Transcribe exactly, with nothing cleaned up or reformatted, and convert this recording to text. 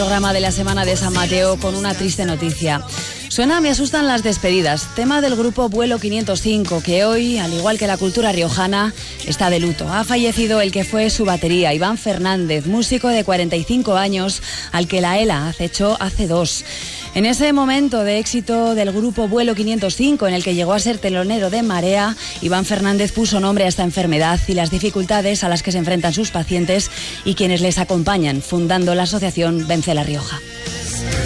Programa de la semana de San Mateo con una triste noticia. Suena Me asustan las despedidas, tema del grupo Vuelo quinientos cinco, que hoy, al igual que la cultura riojana, está de luto. Ha fallecido el que fue su batería, Iván Fernández, músico de cuarenta y cinco años, al que la ELA acechó hace dos. En ese momento de éxito del grupo Vuelo quinientos cinco, en el que llegó a ser telonero de Marea, Iván Fernández puso nombre a esta enfermedad y las dificultades a las que se enfrentan sus pacientes y quienes les acompañan, fundando la asociación Vence La Rioja.